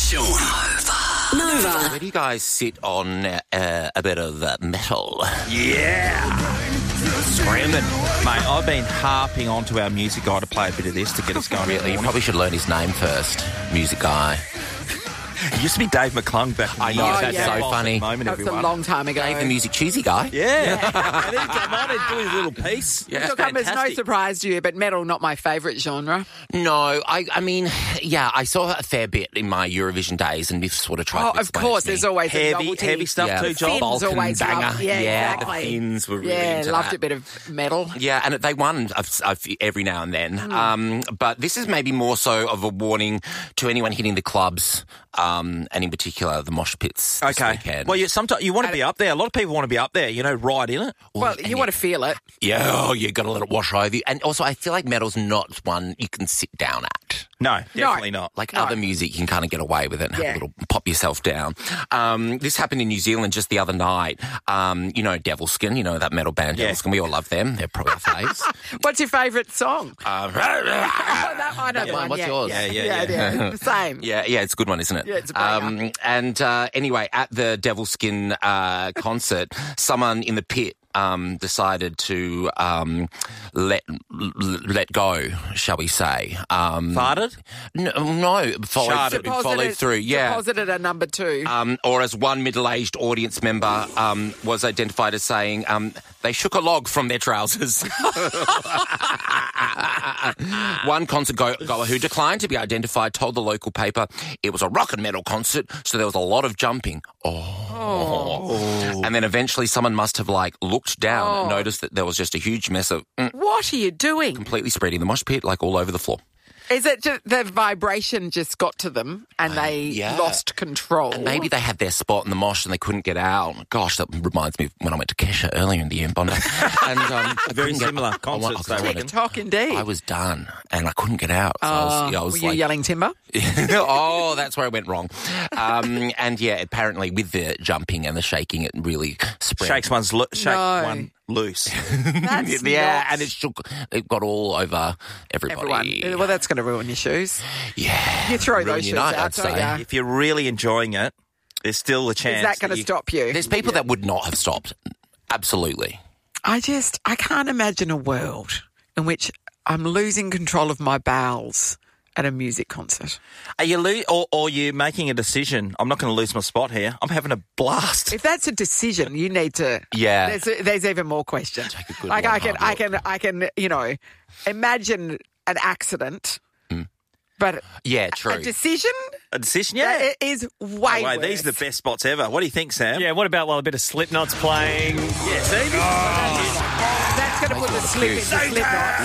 Sean. Nova. Where do you guys sit on a bit of metal? Yeah. Screaming. Mate, I've been harping onto our music guy to play a bit of this to get us going. Really? You probably should learn his name first. Music guy. It used to be Dave McClung back in the I know, years. that's Yeah. so funny. Moment, That's everyone. a long time ago. Dave, the music cheesy guy. Yeah. And then come on and do his little piece. Yeah. Look, it's no fantastic. surprise to you, but metal not my favourite genre. No, I mean, yeah, I saw a fair bit in my Eurovision days, and we've sort of tried Oh, to of explain course, it to me. there's always a novelty. Heavy stuff Yeah, too, the Joel. Finns Balkan always banger. loved- yeah, exactly. The Finns were really Yeah, into loved that. a bit of metal. Yeah, and they won every now and then. But this is maybe more so of a warning to anyone hitting the clubs, and in particular the mosh pits this Okay. weekend. Well, sometimes you want to be up there. A lot of people want to be up there, right in it. Well, you want to feel it. Yeah, you got to let it wash over you. And also, I feel like metal's not one you can sit down at. No, definitely not. Like other music, you can kind of get away with it and have a little pop yourself down. This happened in New Zealand just the other night. Devilskin, that metal band Devilskin. We all love them. They're probably our faves. What's your favourite song? I don't mind. What's yours? Yeah. The same. Yeah, it's a good one, isn't it? Yeah, it's a banger. Anyway, at the Devilskin concert, someone in the pit decided to let go, shall we say? Farted? No, followed through. Yeah, Deposited a number 2. or as one middle-aged audience member was identified as saying, they shook a log from their trousers. One concert goer who declined to be identified told the local paper it was a rock and metal concert, so there was a lot of jumping. And then eventually someone must have looked down and noticed that there was just a huge mess of What are you doing? completely spreading the mosh pit all over the floor. Is it just the vibration just got to them and they lost control? And maybe they had their spot in the mosh and they couldn't get out. Gosh, that reminds me of when I went to Kesha earlier in the year in Bondi. And, Very similar concerts. TikTok, indeed. I was done and I couldn't get out. So I was were you yelling timber? oh, that's where I went wrong. Apparently with the jumping and the shaking, it really spread. Shakes one loose. That's and it got all over everybody. everyone. Well, that's going to ruin your shoes. Yeah. You throw Ruin those shoes your night, out, I'd don't say. you? If you're really enjoying it, there's still a chance. Is that going to stop you? There's people that would not have stopped. Absolutely. I can't imagine a world in which I'm losing control of my bowels at a music concert. Are you or you're making a decision? I'm not going to lose my spot here. I'm having a blast. If that's a decision, you need to. Yeah. There's even more question. Take a good Like long, I can imagine an accident, but Yeah, true. a decision. A decision? Yeah. It is way worse. These are the best spots ever. What do you think, Sam? Yeah, what about while a bit of Slipknot's playing? Yeah, see? That's going to put the slip in the Slipknot.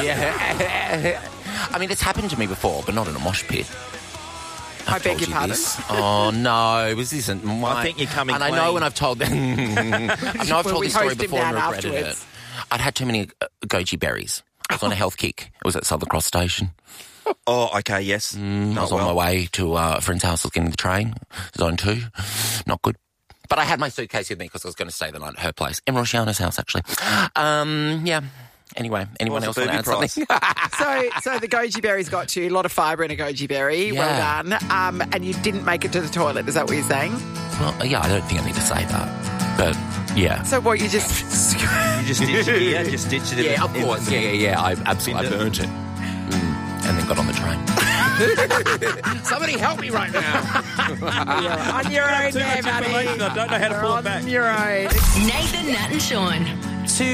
Yeah. I mean, it's happened to me before, but not in a mosh pit. I beg your pardon? Oh, no, this isn't my... I think you're coming And I clean. know when I've told them... I know I've told we this story host him before and down regretted afterwards. it. I'd had too many goji berries. I was on a health kick. It was at Southern Cross Station. Oh, okay, yes. I was on my way to a friend's house. I was getting the train, Zone 2. Not good. But I had my suitcase with me because I was going to stay the night at her place. In Rosciano's house, actually. Yeah. Anyway, anyone else want to add something? So the goji berries got you. A lot of fibre in a goji berry. Yeah. Well done. And you didn't make it to the toilet. Is that what you're saying? Well, yeah, I don't think I need to say that. But, yeah. So what, you just... You just ditched it. Yeah, just ditched it. Yeah, of course. Yeah. I absolutely burnt it. And then got on the train. Somebody help me right now. on your own there, buddy. I don't know how to pull it back. On your own. Nathan, Nat and Sean.